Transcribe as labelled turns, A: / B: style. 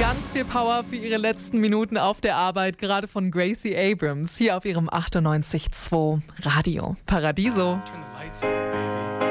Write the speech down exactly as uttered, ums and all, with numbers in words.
A: Ganz viel Power für ihre letzten Minuten auf der Arbeit, gerade von Gracie Abrams, hier auf ihrem achtundneunzig Komma zwei Radio Paradiso.
B: Turn the lights out, baby.